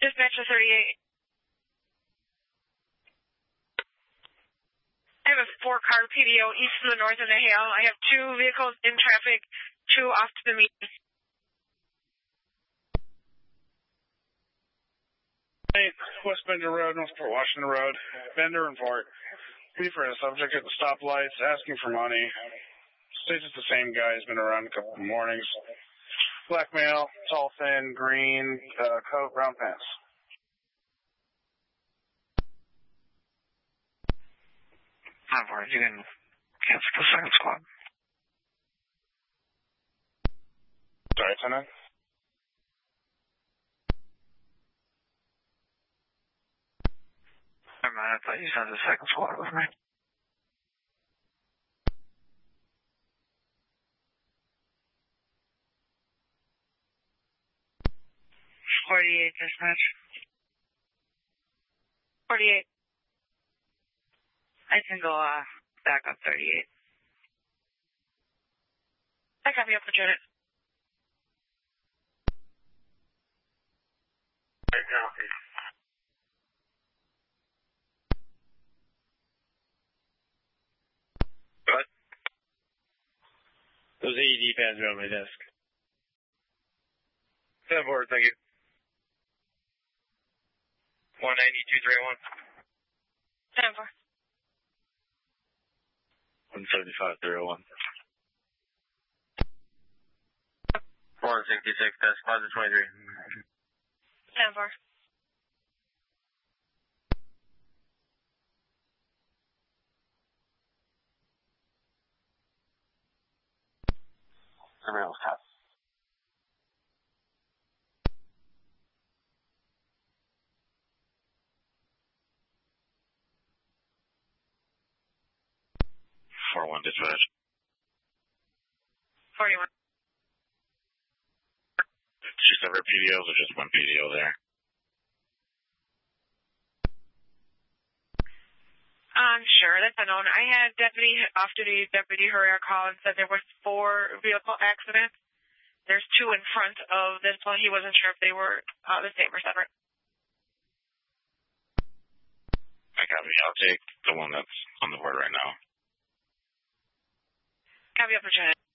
Dispatch to 38. I have a 4-car PDO east of the north of the Hale. I have 2 vehicles in traffic, 2 off to the median. West Bender Road, North Port Washington Road, Bender and Fort. Beefer is subject at the stoplights, asking for money. States it's the same guy, he's been around a couple of mornings. Black male, tall, thin, green, coat, brown pants. You can cancel the second squad. Sorry, Lieutenant. Never mind, I thought you sent the second squad with me. Dispatch. 48. I can go back up 38. I copy up, Lieutenant. I copy. What? Those AED pads are on my desk. 10-4, thank you. 19231. 10-4. 175-301. 466, that's Plaza 23. 10-4. Surveillance test. One dispatch. 41. 2 separate PDOs or just one PDO there? Sure, that's unknown. I had off-duty Deputy Herrera call and said there was 4 vehicle accidents. There's 2 in front of this one. He wasn't sure if they were the same or separate. I copy. I'll take the one that's on the board right now. Copy up, Lieutenant.